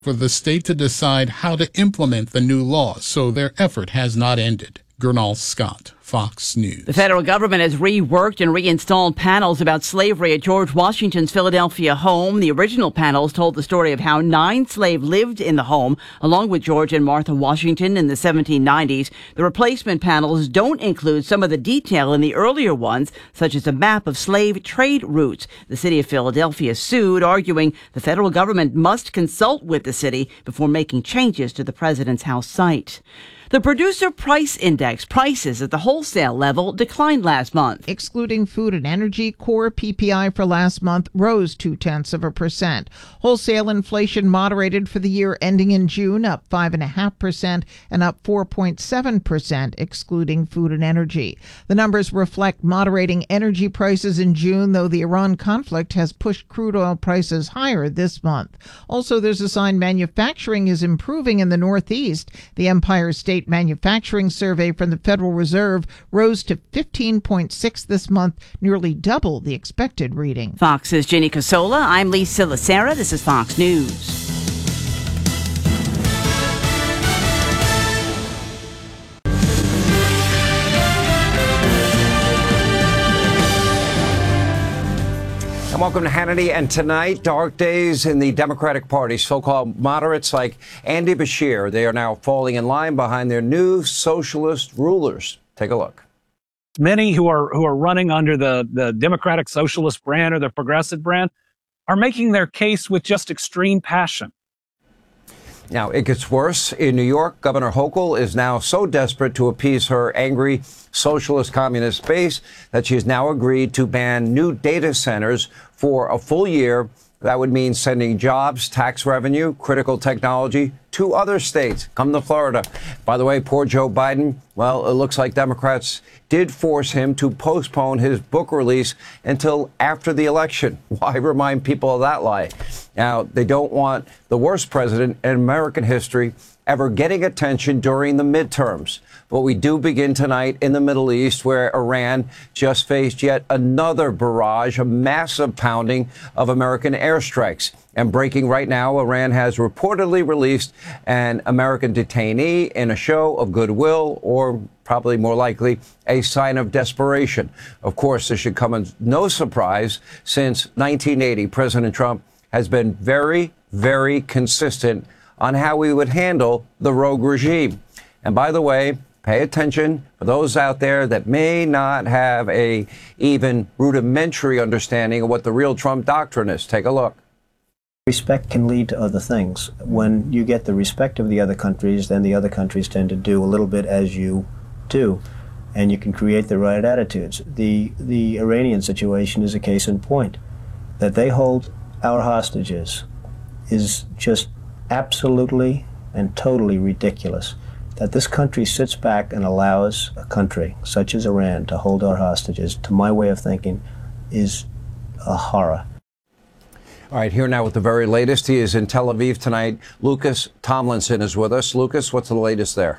for the state to decide how to implement the new laws, so their effort has not ended. Gernal Scott, Fox News. The federal government has reworked and reinstalled panels about slavery at George Washington's Philadelphia home. The original panels told the story of how 9 slaves lived in the home, along with George and Martha Washington in the 1790s. The replacement panels don't include some of the detail in the earlier ones, such as a map of slave trade routes. The city of Philadelphia sued, arguing the federal government must consult with the city before making changes to the president's house site. The Producer Price Index, prices at the wholesale level, declined last month. Excluding food and energy, core PPI for last month rose 0.2%. Wholesale inflation moderated for the year ending in June, up 5.5% and up 4.7%, excluding food and energy. The numbers reflect moderating energy prices in June, though the Iran conflict has pushed crude oil prices higher this month. Also, there's a sign manufacturing is improving in the Northeast. The Empire State Manufacturing Survey from the Federal Reserve rose to 15.6 this month, nearly double the expected reading. Fox's Ginny Casola. I'm Lisa Lacera. This is Fox News. Welcome to Hannity. And tonight, dark days in the Democratic Party. So-called moderates like Andy Beshear, they are now falling in line behind their new socialist rulers. Take a look. Many who are running under the Democratic Socialist brand or the Progressive brand are making their case with just extreme passion. Now, it gets worse. In New York, Governor Hochul is now so desperate to appease her angry socialist communist base that she has now agreed to ban new data centers for a full year. That would mean sending jobs, tax revenue, critical technology to other states. Come to Florida. By the way, poor Joe Biden, well, it looks like Democrats did force him to postpone his book release until after the election. Why remind people of that lie? Now, they don't want the worst president in American history ever getting attention during the midterms. But we do begin tonight in the Middle East, where Iran just faced yet another barrage, a massive pounding of American airstrikes. And breaking right now, Iran has reportedly released an American detainee in a show of goodwill, or probably more likely a sign of desperation. Of course, this should come as no surprise, since 1980, President Trump has been very, very consistent on how he would handle the rogue regime. And by the way, pay attention for those out there that may not have a even rudimentary understanding of what the real Trump doctrine is. Take a look. Respect can lead to other things. When you get the respect of the other countries, then the other countries tend to do a little bit as you do, and you can create the right attitudes. The Iranian situation is a case in point. That they hold our hostages is just absolutely and totally ridiculous. That this country sits back and allows a country such as Iran to hold our hostages, to my way of thinking, is a horror. All right, here now with the very latest. He is in Tel Aviv tonight. Lucas Tomlinson is with us. Lucas, what's the latest there?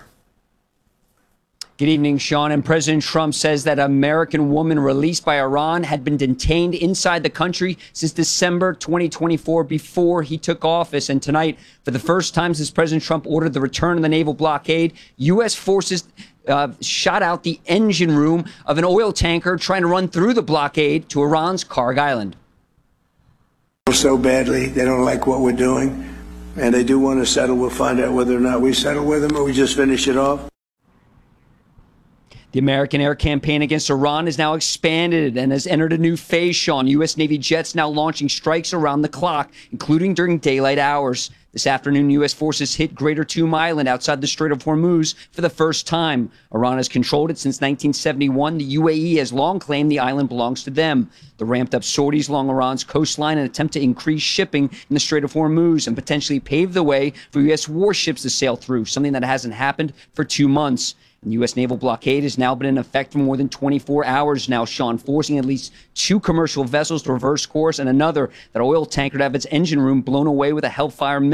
Good evening, Sean. And President Trump says that American woman released by Iran had been detained inside the country since December 2024, before he took office. And tonight, for the first time since President Trump ordered the return of the naval blockade, U.S. forces shot out the engine room of an oil tanker trying to run through the blockade to Iran's Karg Island. So badly, they don't like what we're doing, and they do want to settle. We'll find out whether or not we settle with them or we just finish it off. The American air campaign against Iran is now expanded and has entered a new phase, Sean. U.S. Navy jets now launching strikes around the clock, including during daylight hours. This afternoon, U.S. forces hit Greater Toom Island outside the Strait of Hormuz for the first time. Iran has controlled it since 1971. The UAE has long claimed the island belongs to them. The ramped-up sorties along Iran's coastline and attempt to increase shipping in the Strait of Hormuz and potentially pave the way for U.S. warships to sail through, something that hasn't happened for 2 months. The U.S. naval blockade has now been in effect for more than 24 hours now, Sean, forcing at least 2 commercial vessels to reverse course and another, that oil tanker, to have its engine room blown away with a Hellfire missile.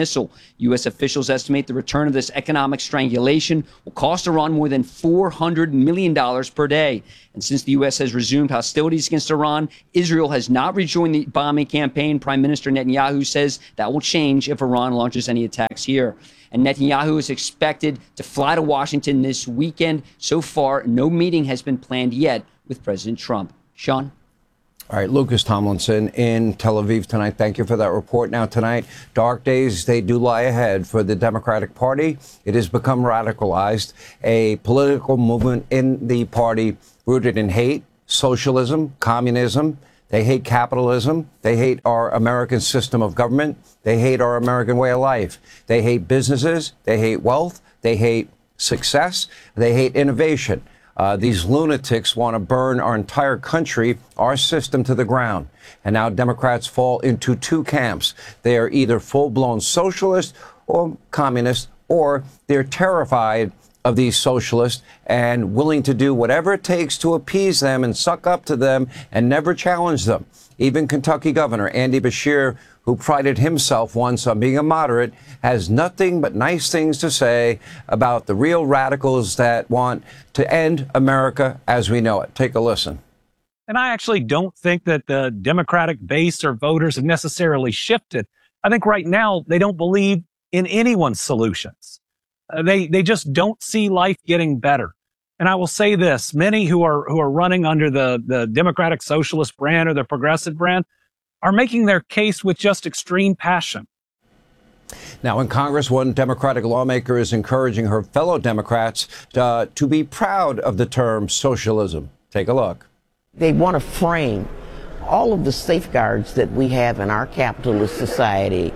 missile. U.S. officials estimate the return of this economic strangulation will cost Iran more than $400 million per day. And since the U.S. has resumed hostilities against Iran, Israel has not rejoined the bombing campaign. Prime Minister Netanyahu says that will change if Iran launches any attacks here. And Netanyahu is expected to fly to Washington this weekend. So far, no meeting has been planned yet with President Trump. Sean? All right, Lucas Tomlinson in Tel Aviv tonight. Thank you for that report. Now, tonight, dark days, they do lie ahead for the Democratic Party. It has become radicalized, a political movement in the party rooted in hate, socialism, communism. They hate capitalism. They hate our American system of government. They hate our American way of life. They hate businesses. They hate wealth. They hate success. They hate innovation. These lunatics want to burn our entire country, our system to the ground. And now Democrats fall into two camps. They are either full-blown socialist or communist, or they're terrified of these socialists and willing to do whatever it takes to appease them and suck up to them and never challenge them. Even Kentucky Governor Andy Beshear, who prided himself once on being a moderate, has nothing but nice things to say about the real radicals that want to end America as we know it. Take a listen. And I actually don't think that the Democratic base or voters have necessarily shifted. I think right now they don't believe in anyone's solutions. They just don't see life getting better. And I will say this, many who are running under the Democratic Socialist brand or the Progressive brand are making their case with just extreme passion. Now, in Congress, one Democratic lawmaker is encouraging her fellow Democrats to be proud of the term socialism. Take a look. They want to frame all of the safeguards that we have in our capitalist society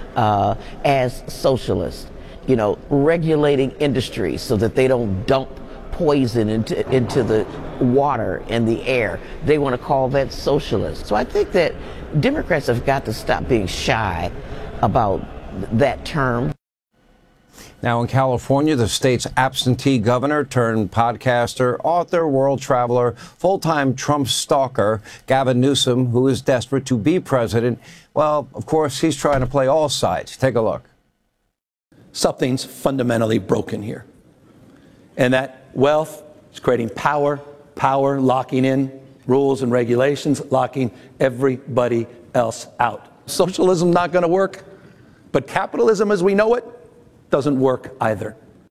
as socialist. You know, regulating industries so that they don't dump poison into the water and the air. They want to call that socialist. So I think that Democrats have got to stop being shy about that term. Now, in California, the state's absentee governor turned podcaster, author, world traveler, full-time Trump stalker, Gavin Newsom, who is desperate to be president. Well, of course, he's trying to play all sides. Take a look. Something's fundamentally broken here. And that wealth is creating power locking in rules and regulations, locking everybody else out. Socialism not going to work, but capitalism as we know it doesn't work either.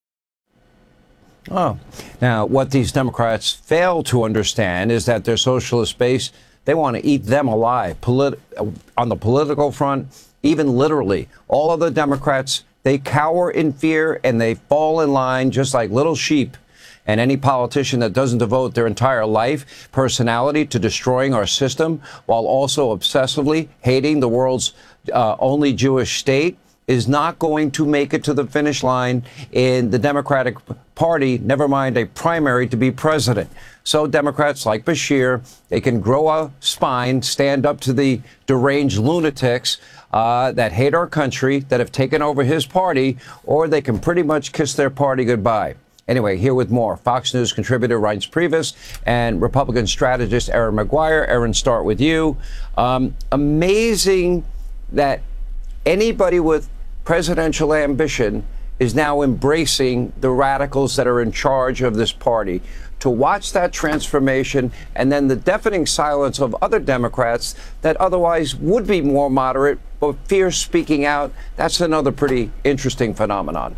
Oh, now what these Democrats fail to understand is that their socialist base, they want to eat them alive on the political front, even literally. All of the Democrats, they cower in fear and they fall in line just like little sheep. And any politician that doesn't devote their entire life, personality to destroying our system while also obsessively hating the world's only Jewish state is not going to make it to the finish line in the Democratic Party, never mind a primary to be president. So Democrats like Beshear, they can grow a spine, stand up to the deranged lunatics that hate our country, that have taken over his party, or they can pretty much kiss their party goodbye. Anyway, here with more, Fox News contributor Reince Priebus and Republican strategist Erin Maguire. Erin, start with you. Amazing that anybody with presidential ambition is now embracing the radicals that are in charge of this party. To watch that transformation and then the deafening silence of other Democrats that otherwise would be more moderate but fear speaking out, that's another pretty interesting phenomenon.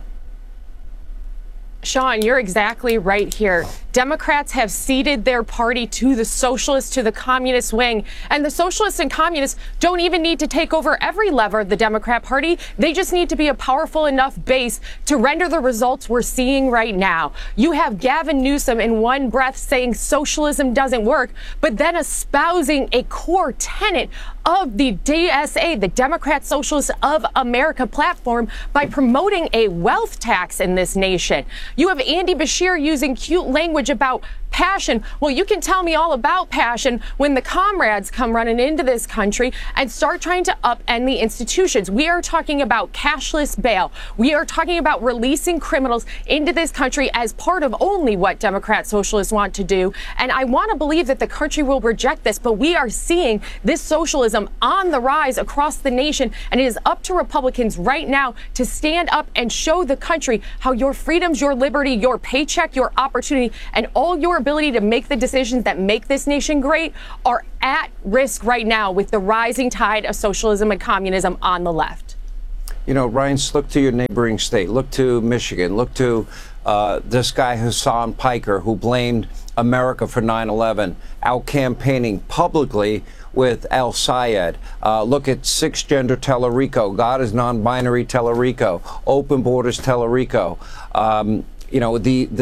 Sean, you're exactly right here. Democrats have ceded their party to the socialists, to the communist wing. And the socialists and communists don't even need to take over every lever of the Democrat Party. They just need to be a powerful enough base to render the results we're seeing right now. You have Gavin Newsom in one breath saying socialism doesn't work, but then espousing a core tenet of the DSA, the Democrat Socialists of America platform, by promoting a wealth tax in this nation. You have Andy Beshear using cute language about passion. Well, you can tell me all about passion when the comrades come running into this country and start trying to upend the institutions. We are talking about cashless bail. We are talking about releasing criminals into this country as part of only what Democrat socialists want to do. And I want to believe that the country will reject this, but we are seeing this socialism on the rise across the nation, and it is up to Republicans right now to stand up and show the country how your freedoms, your liberty, your paycheck, your opportunity, and all your ability to make the decisions that make this nation great are at risk right now with the rising tide of socialism and communism on the left. You know, Ryan, look to your neighboring state. Look to Michigan. Look to this guy, Hassan Piker, who blamed America for 9/11, out campaigning publicly with El Sayed. Look at Six-Gender Tellerico, God is Non-Binary Tellerico, Open Borders Tellerico. You know,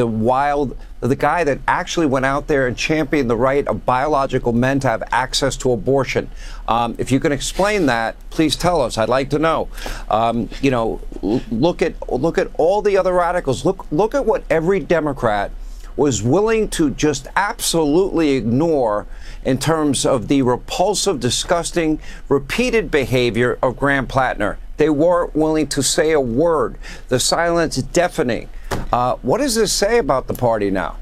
the guy that actually went out there and championed the right of biological men to have access to abortion. If you can explain that, please tell us. I'd like to know. You know, look at all the other radicals. Look at what every Democrat was willing to just absolutely ignore in terms of the repulsive, disgusting, repeated behavior of Graham Plattner. They weren't willing to say a word. The silence deafening. What does this say about the party now?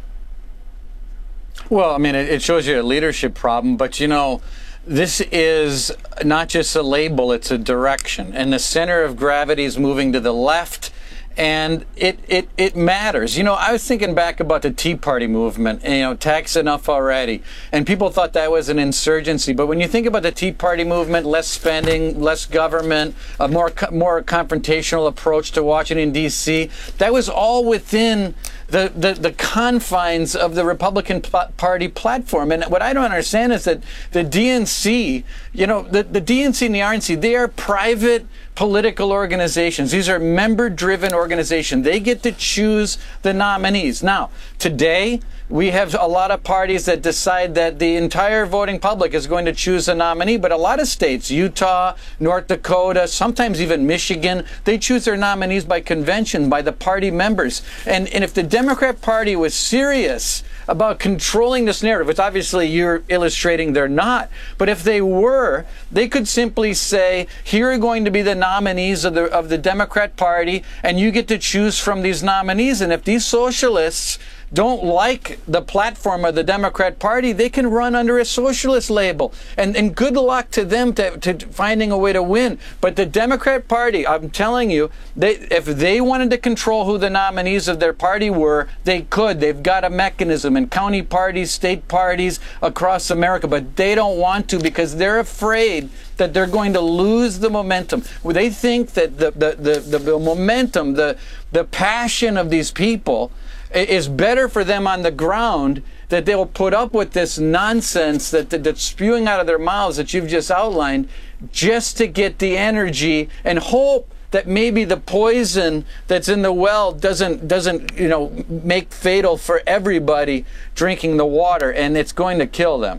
Well, I mean, it shows you a leadership problem, but you know, this is not just a label, it's a direction. And the center of gravity is moving to the left. And it matters. You know, I was thinking back about the Tea Party movement, and, you know, tax enough already. And people thought that was an insurgency. But when you think about the Tea Party movement, less spending, less government, a more confrontational approach to Washington, D.C., that was all within the confines of the Republican Party platform. And what I don't understand is that the DNC, you know, the DNC and the RNC, they are private political organizations. These are member-driven organizations. They get to choose the nominees. Now, today, we have a lot of parties that decide that the entire voting public is going to choose a nominee, but a lot of states, Utah, North Dakota, sometimes even Michigan, they choose their nominees by convention, by the party members. And if the Democrat Party was serious about controlling this narrative, which obviously you're illustrating they're not, but if they were, they could simply say, here are going to be the nominees of the Democrat Party, and you get to choose from these nominees. And if these socialists don't like the platform of the Democrat Party, they can run under a socialist label. And good luck to them to finding a way to win. But the Democrat Party, I'm telling you, if they wanted to control who the nominees of their party were, they could. They've got a mechanism in county parties, state parties across America. But they don't want to because they're afraid that they're going to lose the momentum. They think that the momentum, the passion of these people is better for them on the ground, that they'll put up with this nonsense that's spewing out of their mouths that you've just outlined, just to get the energy and hope that maybe the poison that's in the well doesn't you know, make fatal for everybody drinking the water, and it's going to kill them.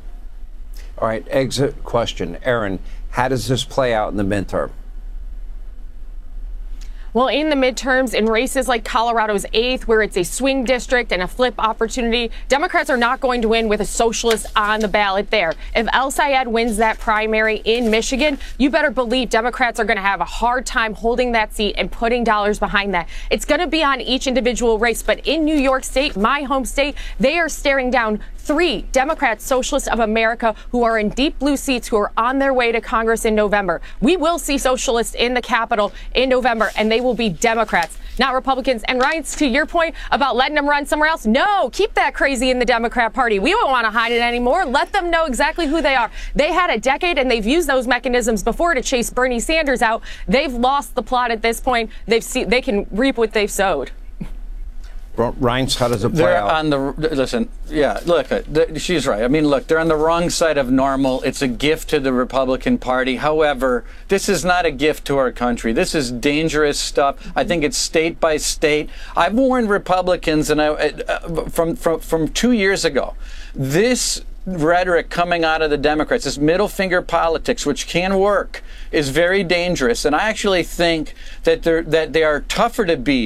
All right, exit question. Aaron, how does this play out in the midterm? Well, in the midterms, in races like Colorado's 8th, where it's a swing district and a flip opportunity, Democrats are not going to win with a socialist on the ballot there. If El Sayed wins that primary in Michigan, you better believe Democrats are going to have a hard time holding that seat and putting dollars behind that. It's going to be on each individual race. But in New York State, my home state, they are staring down 3 Democrats, Socialists of America, who are in deep blue seats, who are on their way to Congress in November. We will see socialists in the Capitol in November, and they will be Democrats, not Republicans. And Ryan, to your point about letting them run somewhere else, no, keep that crazy in the Democrat Party. We don't want to hide it anymore. Let them know exactly who they are. They had a decade, and they've used those mechanisms before to chase Bernie Sanders out. They've lost the plot at this point. They can reap what they've sowed. Reince, how does it play out? Listen, yeah, look, she's right. I mean, look, they're on the wrong side of normal. It's a gift to the Republican Party. However, this is not a gift to our country. This is dangerous stuff. I think it's state by state. I've warned Republicans, and from 2 years ago, this rhetoric coming out of the Democrats, this middle finger politics, which can work, is very dangerous. And I actually think that they are tougher to beat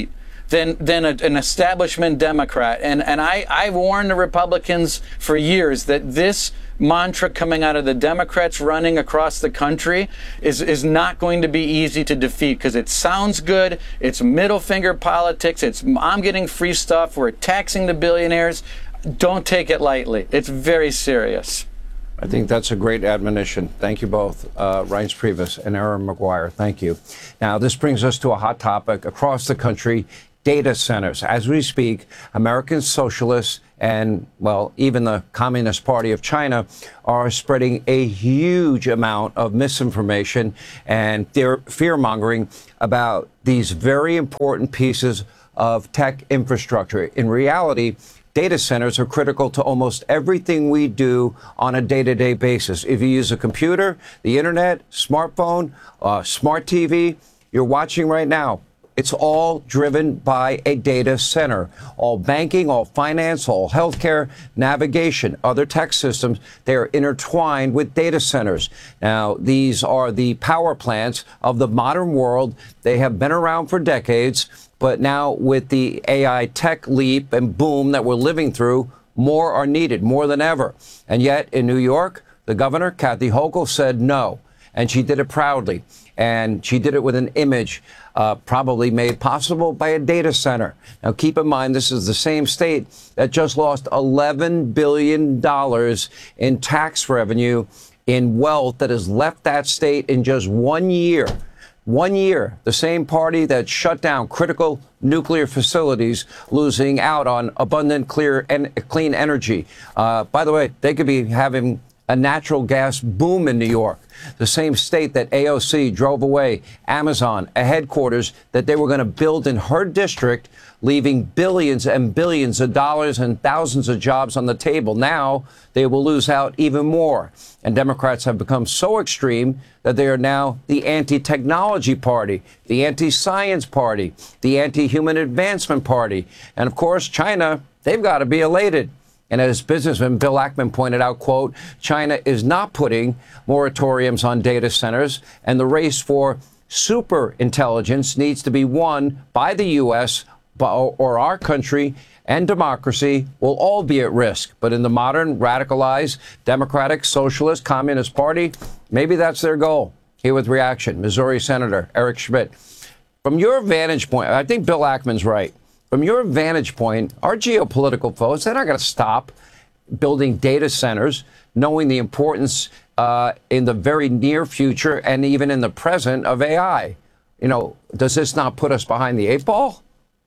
than an establishment Democrat. And I've warned the Republicans for years that this mantra coming out of the Democrats running across the country is not going to be easy to defeat, because it sounds good. It's middle finger politics. It's I'm getting free stuff. We're taxing the billionaires. Don't take it lightly. It's very serious. I think that's a great admonition. Thank you both, Reince Priebus and Erin Maguire. Thank you. Now, this brings us to a hot topic across the country: data centers. As we speak, American socialists and, well, even the Communist Party of China are spreading a huge amount of misinformation and fear-mongering about these very important pieces of tech infrastructure. In reality, data centers are critical to almost everything we do on a day-to-day basis. If you use a computer, the internet, smartphone, smart TV, you're watching right now, it's all driven by a data center. All banking, all finance, all healthcare, navigation, other tech systems, they are intertwined with data centers. Now, these are the power plants of the modern world. They have been around for decades, but now with the AI tech leap and boom that we're living through, more are needed, more than ever. And yet, in New York, the governor, Kathy Hochul, said no. And she did it proudly. And she did it with an image probably made possible by a data center. Now, keep in mind, this is the same state that just lost $11 billion in tax revenue, in wealth that has left that state in just 1 year. 1 year, the same party that shut down critical nuclear facilities, losing out on abundant, clean energy. By the way, they could be having a natural gas boom in New York, the same state that AOC drove away Amazon, a headquarters that they were going to build in her district, leaving billions and billions of dollars and thousands of jobs on the table. Now they will lose out even more. And Democrats have become so extreme that they are now the anti-technology party, the anti-science party, the anti-human advancement party. And of course, China, they've got to be elated. And as businessman Bill Ackman pointed out, quote, China is not putting moratoriums on data centers, and the race for super intelligence needs to be won by the U.S. or our country and democracy will all be at risk. But in the modern, radicalized, democratic, socialist, communist party, maybe that's their goal. Here with reaction, Missouri Senator Eric Schmitt. From your vantage point, I think Bill Ackman's right. From your vantage point, our geopolitical foes, they're not going to stop building data centers, knowing the importance in the very near future and even in the present of AI. You know, does this not put us behind the eight ball?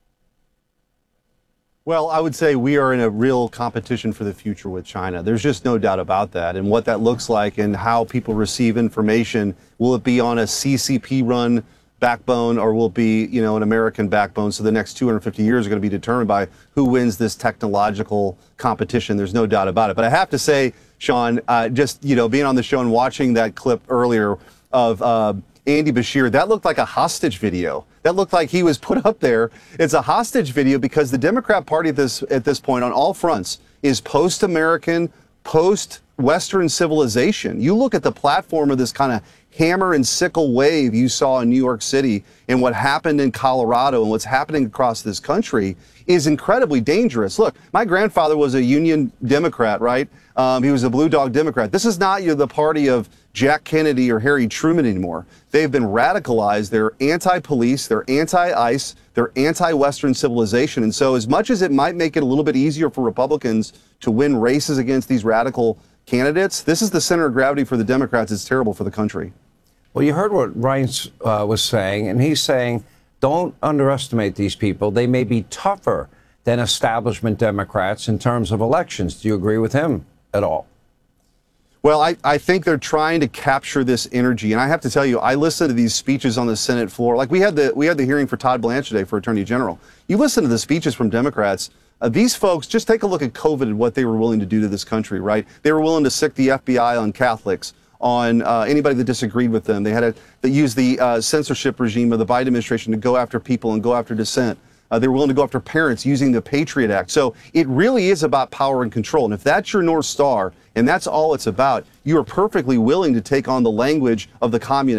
Well, I would say we are in a real competition for the future with China. There's just no doubt about that. And what that looks like and how people receive information, will it be on a CCP-run backbone or will it be, you know, an American backbone? So the next 250 years are going to be determined by who wins this technological competition. There's no doubt about it. But I have to say, Sean, just, you know, being on the show and watching that clip earlier of Andy Beshear, that looked like a hostage video. That looked like he was put up there. It's a hostage video because the Democrat Party at this point on all fronts is post-American, post-Western civilization. You look at the platform of this kind of hammer and sickle wave you saw in New York City and what happened in Colorado and what's happening across this country is incredibly dangerous. Look, my grandfather was a Union Democrat, right? He was a Blue Dog Democrat. This is not the party of Jack Kennedy or Harry Truman anymore. They've been radicalized. They're anti-police. They're anti-ICE. They're anti-Western civilization. And so as much as it might make it a little bit easier for Republicans to win races against these radical candidates, this is the center of gravity for the Democrats. It's terrible for the country. Well, you heard what Reince was saying, and he's saying, don't underestimate these people. They may be tougher than establishment Democrats in terms of elections. Do you agree with him at all? Well, I think they're trying to capture this energy. And I have to tell you, I listened to these speeches on the Senate floor. Like we had the hearing for Todd Blanche today for Attorney General. You listen to the speeches from Democrats. These folks, just take a look at COVID and what they were willing to do to this country, right? They were willing to sic the FBI on Catholics, on anybody that disagreed with them. They had to use the censorship regime of the Biden administration to go after people and go after dissent. They were willing to go after parents using the Patriot Act. So it really is about power and control. And if that's your North Star and that's all it's about, you are perfectly willing to take on the language of the communists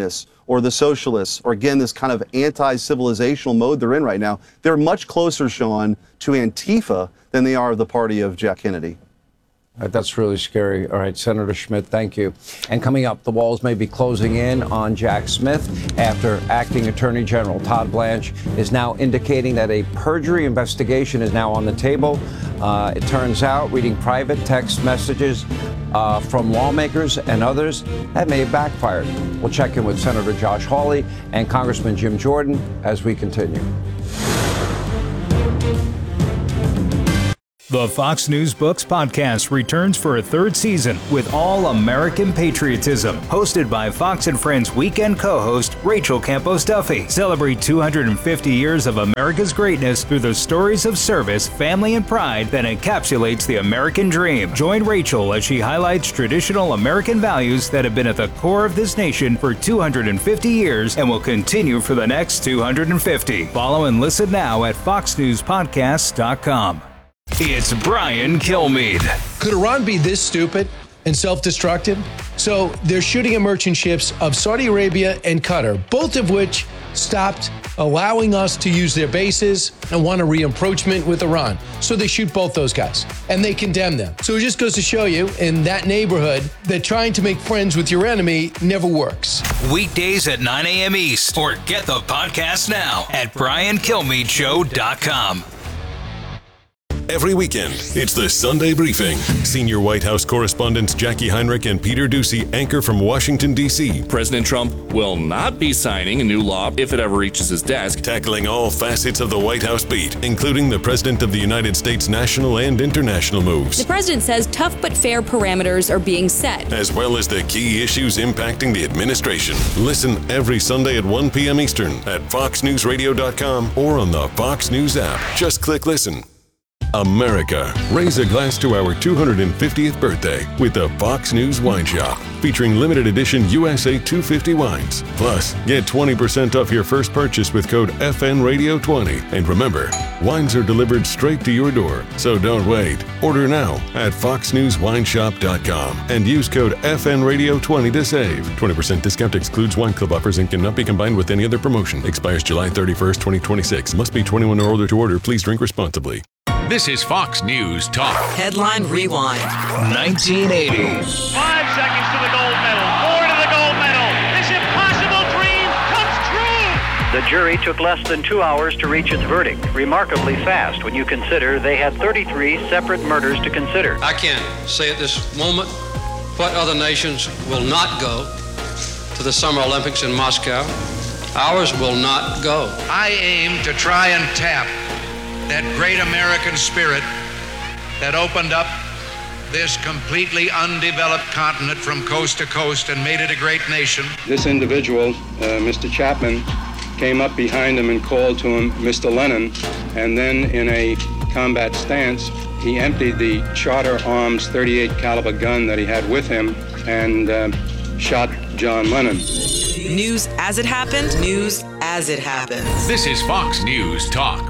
or the socialists, or again, this kind of anti-civilizational mode they're in right now, they're much closer, Sean, to Antifa than they are the party of Jack Kennedy. That's really scary. All right, Senator Schmidt, thank you. And coming up, the walls may be closing in on Jack Smith after Acting Attorney General Todd Blanche is now indicating that a perjury investigation is now on the table. It turns out, reading private text messages from lawmakers and others, that may have backfired. We'll check in with Senator Josh Hawley and Congressman Jim Jordan as we continue. The Fox News Books podcast returns for a third season with all American patriotism. Hosted by Fox and Friends weekend co-host Rachel Campos Duffy. Celebrate 250 years of America's greatness through the stories of service, family, and pride that encapsulates the American dream. Join Rachel as she highlights traditional American values that have been at the core of this nation for 250 years and will continue for the next 250. Follow and listen now at foxnewspodcasts.com. It's Brian Kilmeade. Could Iran be this stupid and self-destructive? So they're shooting at merchant ships of Saudi Arabia and Qatar, both of which stopped allowing us to use their bases and want a re-approachment with Iran. So they shoot both those guys and they condemn them. So it just goes to show you in that neighborhood that trying to make friends with your enemy never works. Weekdays at 9 a.m. East, or get the podcast now at briankilmeadshow.com. Every weekend, it's the Sunday Briefing. Senior White House correspondents Jackie Heinrich and Peter Doocy anchor from Washington, D.C. President Trump will not be signing a new law if it ever reaches his desk. Tackling all facets of the White House beat, including the President of the United States' national and international moves. The president says tough but fair parameters are being set, as well as the key issues impacting the administration. Listen every Sunday at 1 p.m. Eastern at foxnewsradio.com or on the Fox News app. Just click listen. America, raise a glass to our 250th birthday with the Fox News Wine Shop, featuring limited edition USA 250 wines. Plus, get 20% off your first purchase with code FNRadio20. And remember, wines are delivered straight to your door, so don't wait. Order now at foxnewswineshop.com and use code FNRadio20 to save. 20% discount excludes wine club offers and cannot be combined with any other promotion. Expires July 31st, 2026. Must be 21 or older to order. Please drink responsibly. This is Fox News Talk. Headline Rewind. 1980. 5 seconds to the gold medal. 4 to the gold medal. This impossible dream comes true. The jury took less than 2 hours to reach its verdict. Remarkably fast when you consider they had 33 separate murders to consider. I can't say at this moment what other nations will not go to the Summer Olympics in Moscow. Ours will not go. I aim to try and tap that great American spirit that opened up this completely undeveloped continent from coast to coast and made it a great nation. This individual, Mr. Chapman, came up behind him and called to him, Mr. Lennon, and then in a combat stance, he emptied the Charter Arms .38 caliber gun that he had with him and shot John Lennon. News as it happened, news as it happens. This is Fox News Talk.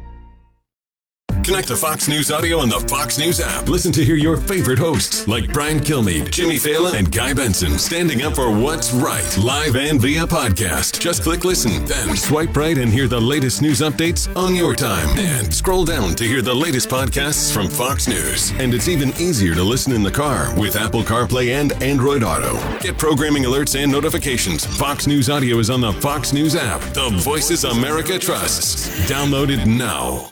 Connect to Fox News Audio on the Fox News app. Listen to hear your favorite hosts like Brian Kilmeade, Jimmy Fallon, and Guy Benson standing up for what's right, live and via podcast. Just click listen, then swipe right and hear the latest news updates on your time. And scroll down to hear the latest podcasts from Fox News. And it's even easier to listen in the car with Apple CarPlay and Android Auto. Get programming alerts and notifications. Fox News Audio is on the Fox News app. The voices America trusts. Download it now.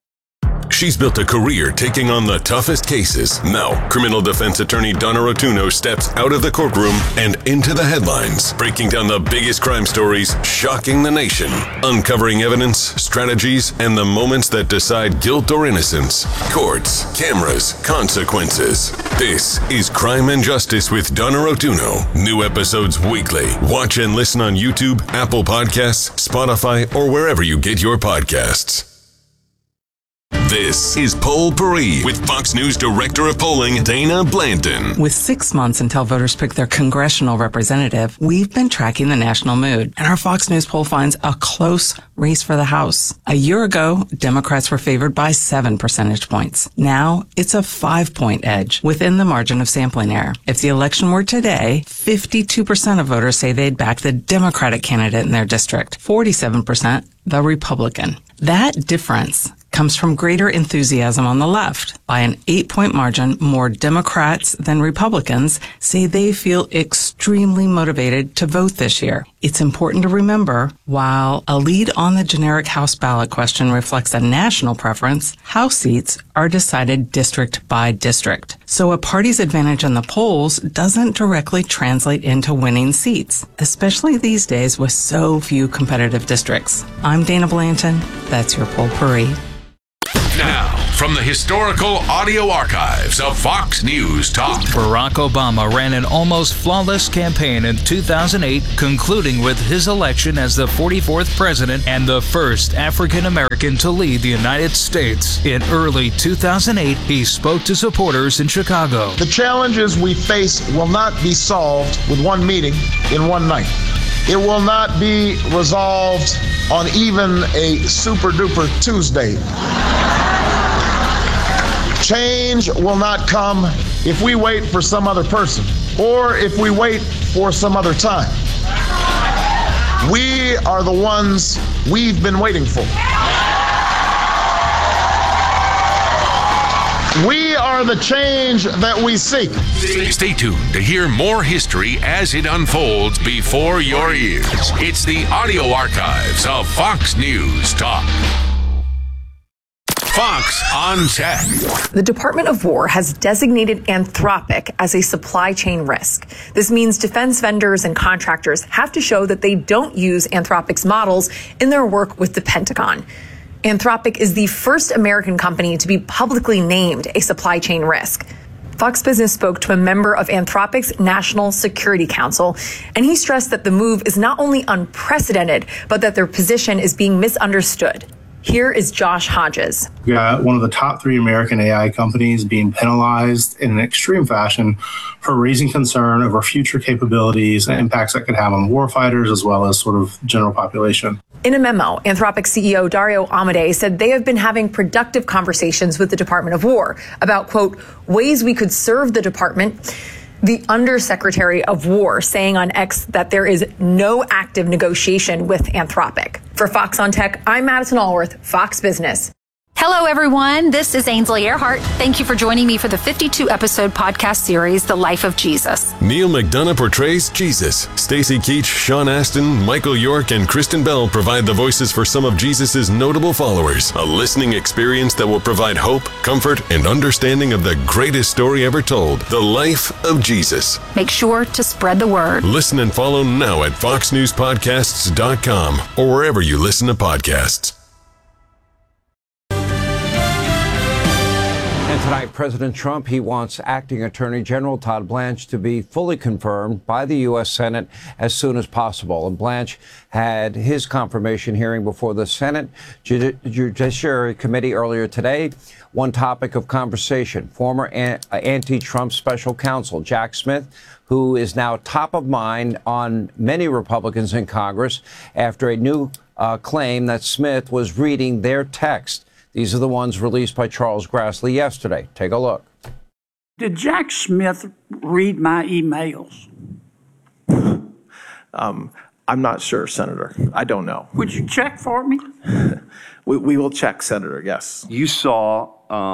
She's built a career taking on the toughest cases. Now, criminal defense attorney Donna Rotuno steps out of the courtroom and into the headlines, breaking down the biggest crime stories shocking the nation, uncovering evidence, strategies, and the moments that decide guilt or innocence. Courts, cameras, consequences. This is Crime and Justice with Donna Rotuno. New episodes weekly. Watch and listen on YouTube, Apple Podcasts, Spotify, or wherever you get your podcasts. This is Poll Paris with Fox News Director of Polling, Dana Blanton. With 6 months until voters pick their congressional representative, we've been tracking the national mood, and our Fox News poll finds a close race for the House. A year ago, Democrats were favored by 7 percentage points. Now, it's a 5-point edge within the margin of sampling error. If the election were today, 52% of voters say they'd back the Democratic candidate in their district, 47% the Republican. That difference comes from greater enthusiasm on the left. By an 8-point margin, more Democrats than Republicans say they feel extremely motivated to vote this year. It's important to remember, while a lead on the generic House ballot question reflects a national preference, House seats are decided district by district. So a party's advantage in the polls doesn't directly translate into winning seats, especially these days with so few competitive districts. I'm Dana Blanton. That's your Poll Paris. Now, from the historical audio archives of Fox News Talk. Barack Obama ran an almost flawless campaign in 2008, concluding with his election as the 44th president and the first African American to lead the United States. In early 2008, he spoke to supporters in Chicago. The challenges we face will not be solved with one meeting in one night. It will not be resolved on even a super-duper Tuesday. Change will not come if we wait for some other person or if we wait for some other time. We are the ones we've been waiting for. We are the change that we seek. Stay tuned to hear more history as it unfolds before your ears. It's the audio archives of Fox News Talk. Fox on Tech. The Department of War has designated Anthropic as a supply chain risk. This means defense vendors and contractors have to show that they don't use Anthropic's models in their work with the Pentagon. Anthropic is the first American company to be publicly named a supply chain risk. Fox Business spoke to a member of Anthropic's National Security Council, and he stressed that the move is not only unprecedented, but that their position is being misunderstood. Here is Josh Hodges. We got one of the top 3 American AI companies being penalized in an extreme fashion for raising concern over future capabilities and impacts that could have on warfighters as well as sort of general population. In a memo, Anthropic CEO Dario Amodei said they have been having productive conversations with the Department of War about, quote, ways we could serve the department. The Undersecretary of War saying on X that there is no active negotiation with Anthropic. For Fox on Tech, I'm Madison Allworth, Fox Business. Hello, everyone. This is Ainsley Earhart. Thank you for joining me for the 52-episode podcast series, The Life of Jesus. Neil McDonough portrays Jesus. Stacy Keach, Sean Astin, Michael York, and Kristen Bell provide the voices for some of Jesus' notable followers. A listening experience that will provide hope, comfort, and understanding of the greatest story ever told, The Life of Jesus. Make sure to spread the word. Listen and follow now at foxnewspodcasts.com or wherever you listen to podcasts. And tonight, President Trump, he wants Acting Attorney General Todd Blanche to be fully confirmed by the U.S. Senate as soon as possible. And Blanche had his confirmation hearing before the Senate Judiciary Committee earlier today. One topic of conversation, former anti-Trump special counsel Jack Smith, who is now top of mind on many Republicans in Congress after a new claim that Smith was reading their text. These are the ones released by Charles Grassley yesterday. Take a look. Did Jack Smith read my emails? I'm not sure, Senator. I don't know. Would you check for me? We will check, Senator, yes. You saw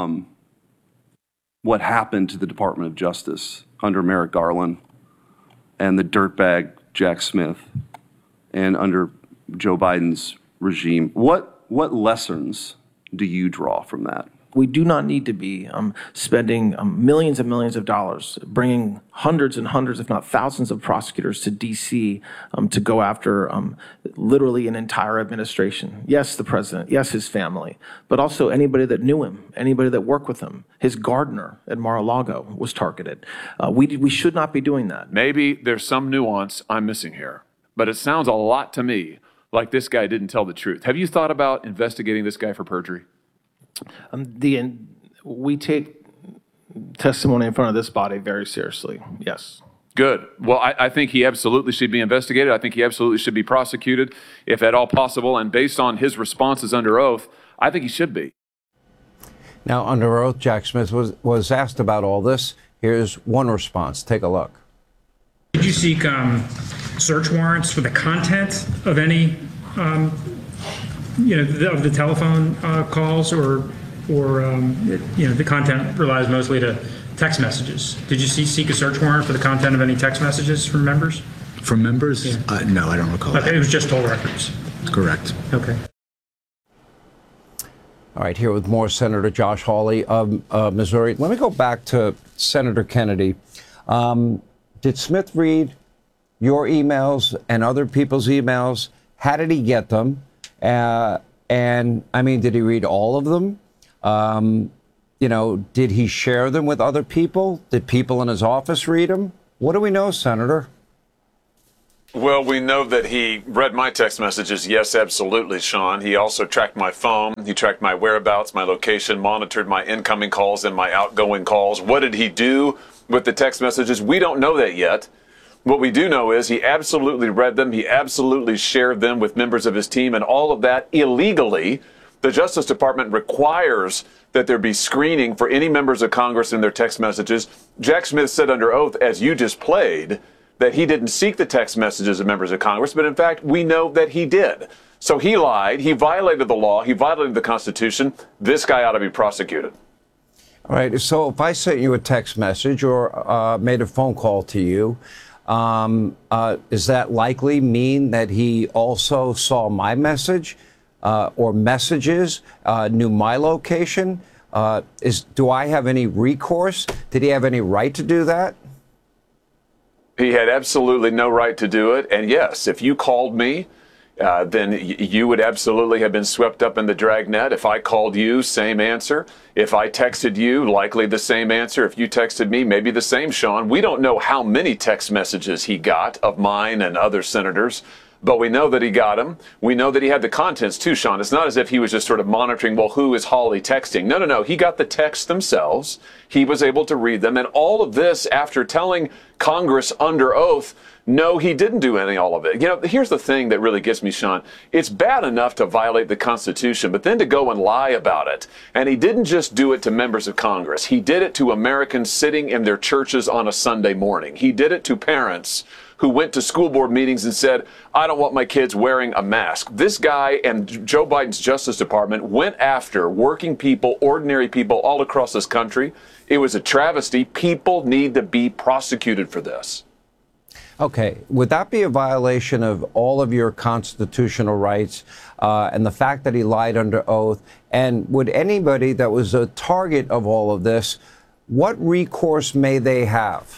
what happened to the Department of Justice under Merrick Garland and the dirtbag Jack Smith and under Joe Biden's regime. What lessons do you draw from that? We do not need to be spending millions and millions of dollars, bringing hundreds and hundreds, if not thousands of prosecutors to D.C. To go after literally an entire administration. Yes, the president, yes, his family, but also anybody that knew him, anybody that worked with him. His gardener at Mar-a-Lago was targeted. We should not be doing that. Maybe there's some nuance I'm missing here, but it sounds a lot to me like this guy didn't tell the truth. Have you thought about investigating this guy for perjury? We take testimony in front of this body very seriously. Yes. Good. Well, I think he absolutely should be investigated. I think he absolutely should be prosecuted, if at all possible. And based on his responses under oath, I think he should be. Now, under oath, Jack Smith was asked about all this. Here's one response. Take a look. Did you seek search warrants for the content of any, of the telephone calls, or the content relies mostly to text messages? Did you seek a search warrant for the content of any text messages from members? From members? Yeah. No, I don't recall. Okay, that. It was just toll records. Correct. Okay. All right, here with more Senator Josh Hawley of Missouri. Let me go back to Senator Kennedy. Did Smith read your emails and other people's emails? How did he get them? And I mean, did he read all of them? Did he share them with other people? Did people in his office read them? What do we know, Senator? Well, we know that he read my text messages. Yes, absolutely, Sean. He also tracked my phone. He tracked my whereabouts, my location, monitored my incoming calls and my outgoing calls. What did he do with the text messages? We don't know that yet. What we do know is he absolutely read them. He absolutely shared them with members of his team, and all of that illegally. The Justice Department requires that there be screening for any members of Congress in their text messages. Jack Smith said under oath, as you just played, that he didn't seek the text messages of members of Congress, but in fact, we know that he did. So he lied, he violated the law, he violated the Constitution. This guy ought to be prosecuted. All right, so if I sent you a text message or made a phone call to you, does that likely mean that he also saw my message or messages, knew my location? Do I have any recourse? Did he have any right to do that? He had absolutely no right to do it. And yes, if you called me, then you would absolutely have been swept up in the dragnet. If I called you, same answer. If I texted you, likely the same answer. If you texted me, maybe the same, Sean. We don't know how many text messages he got of mine and other senators, but we know that he got them. We know that he had the contents too, Sean. It's not as if he was just sort of monitoring, well, who is Hawley texting? No. He got the texts themselves. He was able to read them. And all of this after telling Congress under oath, no, he didn't do all of it. Here's the thing that really gets me, Sean. It's bad enough to violate the Constitution, but then to go and lie about it. And he didn't just do it to members of Congress. He did it to Americans sitting in their churches on a Sunday morning. He did it to parents who went to school board meetings and said, I don't want my kids wearing a mask. This guy and Joe Biden's Justice Department went after working people, ordinary people all across this country. It was a travesty. People need to be prosecuted for this. Okay. Would that be a violation of all of your constitutional rights and the fact that he lied under oath? And would anybody that was a target of all of this, what recourse may they have?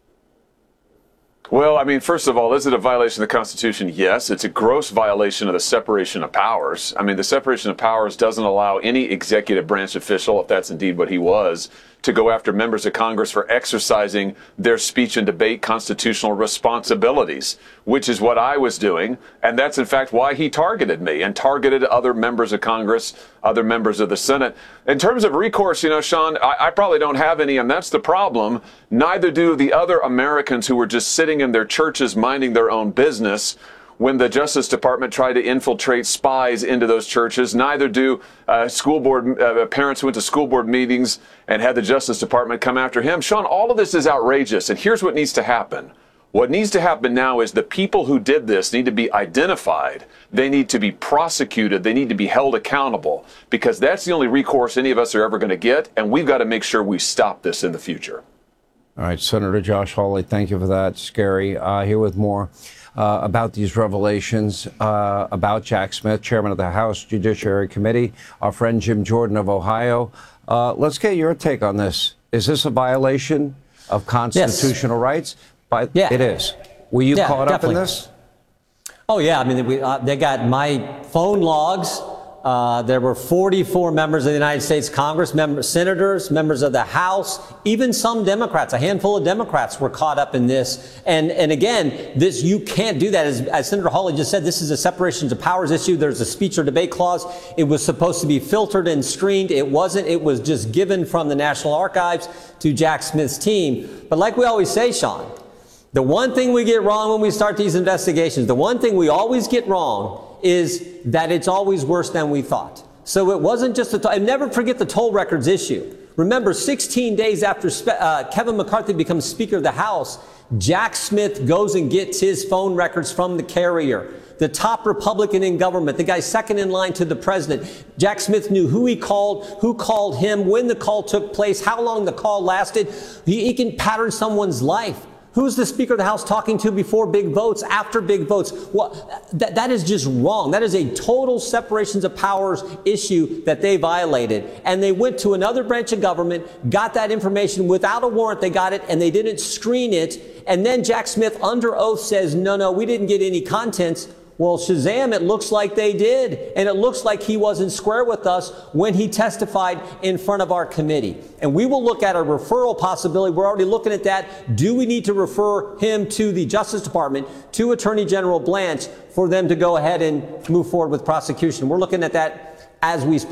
Well, I mean, first of all, is it a violation of the Constitution? Yes. It's a gross violation of the separation of powers. I mean, the separation of powers doesn't allow any executive branch official, if that's indeed what he was, to go after members of Congress for exercising their speech and debate constitutional responsibilities, which is what I was doing. And that's, in fact, why he targeted me and targeted other members of Congress, other members of the Senate. In terms of recourse, Sean, I probably don't have any, and that's the problem. Neither do the other Americans who were just sitting in their churches minding their own business when the Justice Department tried to infiltrate spies into those churches. Neither do school board parents who went to school board meetings and had the Justice Department come after him. Sean, all of this is outrageous, and here's what needs to happen. What needs to happen now is the people who did this need to be identified. They need to be prosecuted. They need to be held accountable, because that's the only recourse any of us are ever going to get, and we've got to make sure we stop this in the future. All right, Senator Josh Hawley, thank you for that. Scary. Here with more about these revelations about Jack Smith, chairman of the House Judiciary Committee, our friend Jim Jordan of Ohio. Let's get your take on this. Is this a violation of constitutional rights? Yeah. It is. Were you caught definitely up in this? Oh, yeah. I mean, they got my phone logs There were 44 members of the United States Congress, senators, members of the House, even some Democrats, a handful of Democrats were caught up in this. And again, this, you can't do that. As Senator Hawley just said, this is a separation of powers issue. There's a speech or debate clause. It was supposed to be filtered and screened. It wasn't. It was just given from the National Archives to Jack Smith's team. But like we always say, Sean, the one thing we get wrong when we start these investigations, the one thing we always get wrong is that it's always worse than we thought. So it wasn't just and never forget the toll records issue. Remember, 16 days after Kevin McCarthy becomes Speaker of the House, Jack Smith goes and gets his phone records from the carrier. The top Republican in government, the guy second in line to the president. Jack Smith knew who called him, when the call took place, how long the call lasted. He can pattern someone's life. Who's the Speaker of the House talking to before big votes, after big votes? Well, that is just wrong. That is a total separations of powers issue that they violated. And they went to another branch of government, got that information without a warrant. They got it and they didn't screen it. And then Jack Smith under oath says, no, we didn't get any contents. Well, Shazam, it looks like they did. And it looks like he wasn't square with us when he testified in front of our committee. And we will look at a referral possibility. We're already looking at that. Do we need to refer him to the Justice Department, to Attorney General Blanche, for them to go ahead and move forward with prosecution? We're looking at that as we speak.